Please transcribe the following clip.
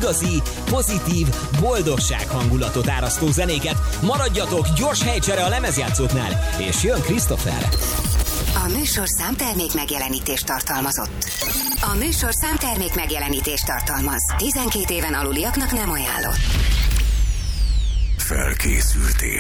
igazi, pozitív, boldogság hangulatot árasztó zenéket. Maradjatok, gyors helycsere a lemezjátszóknál, és jön Christopher. A műsor számtermék megjelenítést tartalmazott. A műsor számtermék megjelenítést tartalmaz. 12 éven aluliaknak nem ajánlott. Felkészültél.